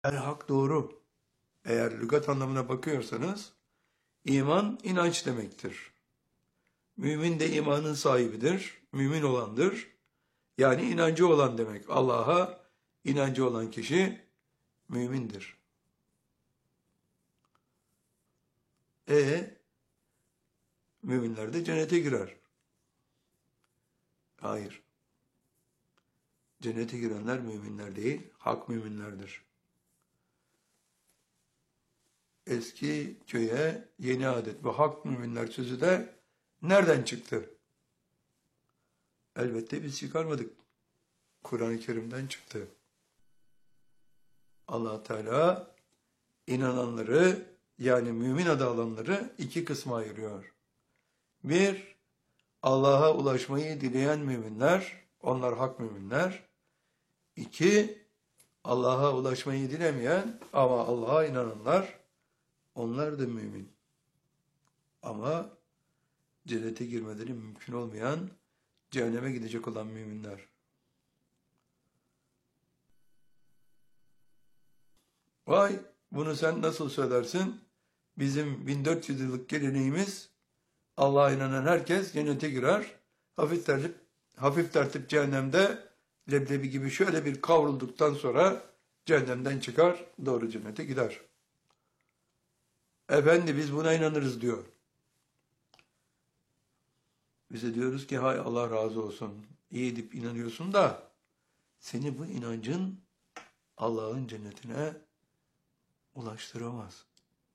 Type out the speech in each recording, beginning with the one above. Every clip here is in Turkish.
El-hak doğru. Eğer lügat anlamına bakıyorsanız iman inanç demektir. Mümin de imanın sahibidir, mümin olandır. Yani inancı olan demek. Allah'a inancı olan kişi mümindir. Müminler de cennete girer. Hayır. Cennete girenler müminler değil, hak müminlerdir. Eski köye yeni adet. Bu hak müminler sözü de nereden çıktı? Elbette biz çıkarmadık. Kur'an-ı Kerim'den çıktı. Allah Teala inananları yani mümin adı alanları iki kısma ayırıyor. Bir, Allah'a ulaşmayı dileyen müminler, onlar hak müminler. İki, Allah'a ulaşmayı dilemeyen ama Allah'a inananlar, onlar da mümin. Ama cennete girmeleri mümkün olmayan, cehenneme gidecek olan müminler. Vay, bunu sen nasıl söylersin? Bizim 1400 yıllık geleneğimiz, Allah'a inanan herkes cennete girer. Hafif tertip cehennemde leblebi gibi şöyle bir kavrulduktan sonra cehennemden çıkar, doğru cennete gider. Efendi biz buna inanırız diyor. Bize diyoruz ki hay Allah razı olsun. İyi edip inanıyorsun da seni bu inancın Allah'ın cennetine ulaştıramaz.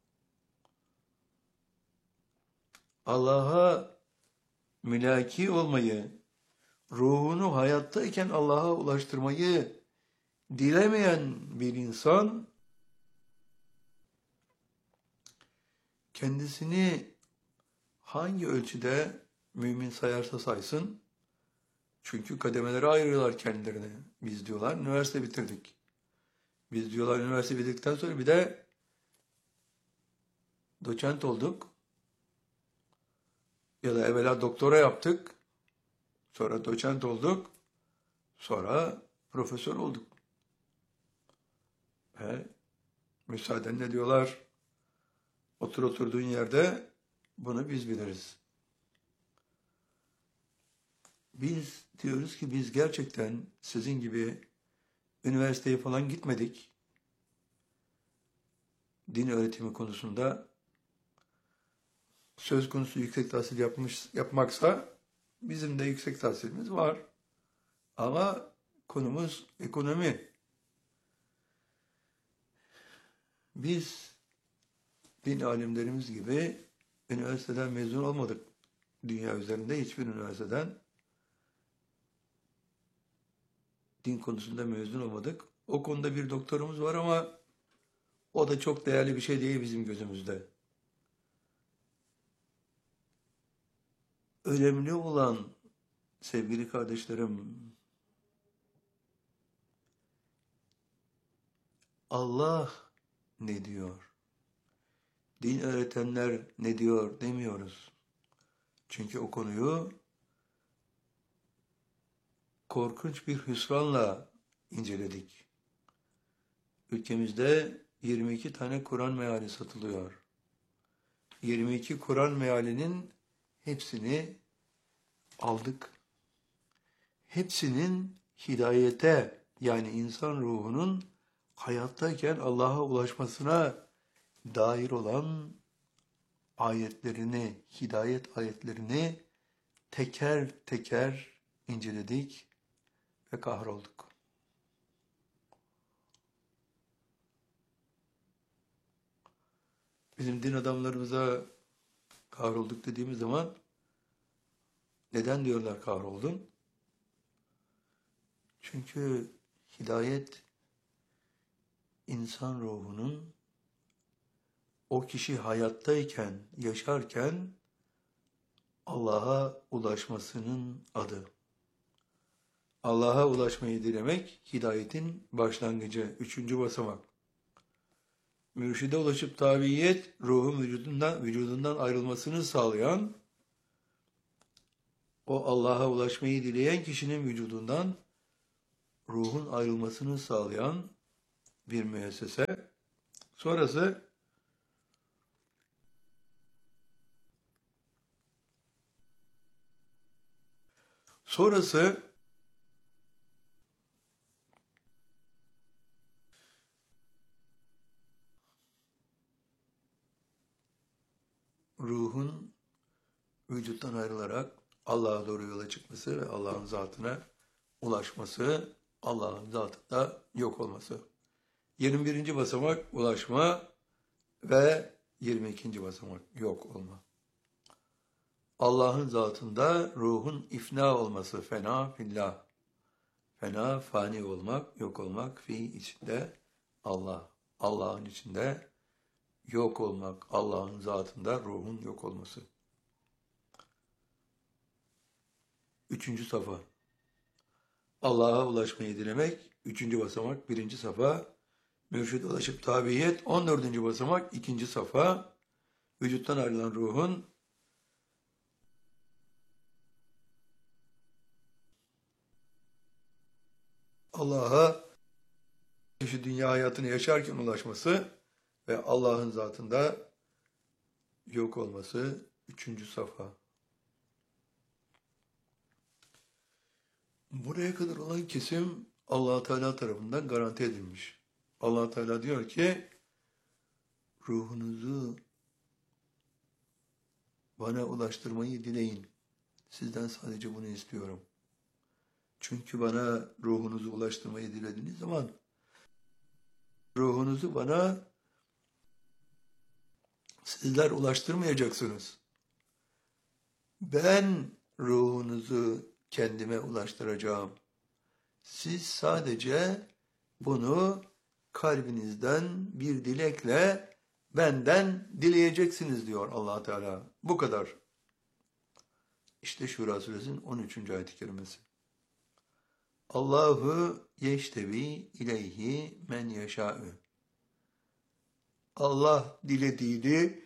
Allah'a mülaki olmayı, ruhunu hayattayken Allah'a ulaştırmayı dilemeyen bir insan kendisini hangi ölçüde mümin sayarsa saysın, çünkü kademelere ayırıyorlar kendilerini. Biz diyorlar üniversite bitirdik. Biz diyorlar üniversite bitirdikten sonra bir de doçent olduk. Ya da evvela doktora yaptık. Sonra doçent olduk. Sonra profesör olduk. Müsaadenle diyorlar, oturduğun yerde bunu biz biliriz. Biz diyoruz ki biz gerçekten sizin gibi üniversiteye falan gitmedik. Din öğretimi konusunda söz konusu yüksek tahsil yapmaksa bizim de yüksek tahsilimiz var. Ama konumuz ekonomi. Biz din alimlerimiz gibi üniversiteden mezun olmadık. Dünya üzerinde hiçbir üniversiteden din konusunda mezun olmadık. O konuda bir doktorumuz var ama o da çok değerli bir şey değil bizim gözümüzde. Önemli olan sevgili kardeşlerim, Allah ne diyor? Din öğretenler ne diyor demiyoruz. Çünkü o konuyu korkunç bir hüsranla inceledik. Ülkemizde 22 tane Kur'an meali satılıyor. 22 Kur'an mealinin hepsini aldık. Hepsinin hidayete yani insan ruhunun hayattayken Allah'a ulaşmasına dair olan ayetlerini, hidayet ayetlerini teker teker inceledik ve kahrolduk. Bizim din adamlarımıza kahrolduk dediğimiz zaman neden diyorlar kahroldun? Çünkü hidayet insan ruhunun o kişi hayattayken, yaşarken Allah'a ulaşmasının adı. Allah'a ulaşmayı dilemek hidayetin başlangıcı, üçüncü basamak. Mürşide ulaşıp tabiyet, ruhun vücudundan ayrılmasını sağlayan, o Allah'a ulaşmayı dileyen kişinin vücudundan ruhun ayrılmasını sağlayan bir müessese. Sonrası sonrası ruhun vücuttan ayrılarak Allah'a doğru yola çıkması ve Allah'ın zatına ulaşması, Allah'ın zatında yok olması. 21. basamak ulaşma ve 22. basamak yok olma. Allah'ın zatında ruhun ifna olması, fena fillah. Fena, fani olmak, yok olmak, fi içinde Allah. Allah'ın içinde yok olmak, Allah'ın zatında ruhun yok olması. 3. safa. Allah'a ulaşmayı dilemek. 3. basamak 1. safa. Mürşid ulaşıp tabiyet. 14. basamak 2. safa. Vücuttan ayrılan ruhun Allah'a şu dünya hayatını yaşarken ulaşması ve Allah'ın zatında yok olması 3. safa. Buraya kadar olan kesim Allah Teala tarafından garanti edilmiş. Allah Teala diyor ki ruhunuzu bana ulaştırmayı dileyin. Sizden sadece bunu istiyorum. Çünkü bana ruhunuzu ulaştırmayı dilediğiniz zaman ruhunuzu bana sizler ulaştırmayacaksınız. Ben ruhunuzu kendime ulaştıracağım. Siz sadece bunu kalbinizden bir dilekle benden dileyeceksiniz diyor Allah Teala. Bu kadar. İşte Şura suresinin 13. ayet-i kerimesi. Allahu yeştevi ileyhi men yeşâ'ü. Allah dilediğini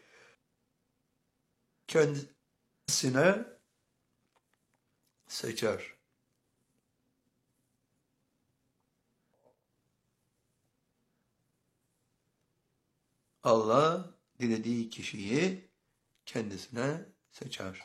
kendisine seçer. Allah dilediği kişiyi kendisine seçer.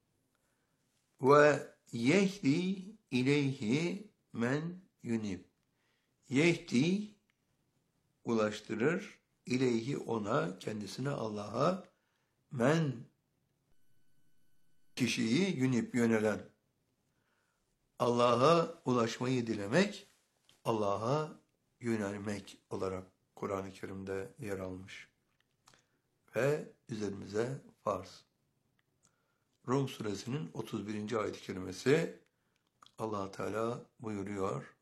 Ve yehdi ileyhi men yunib. Yehdi ulaştırır, ileyhi ona, kendisine Allah'a, men kişiyi yunib yönelen. Allah'a ulaşmayı dilemek, Allah'a yönelmek olarak Kur'an-ı Kerim'de yer almış. Ve üzerimize farz. Rum suresinin 31. ayet-i kerimesi Allah Teala buyuruyor.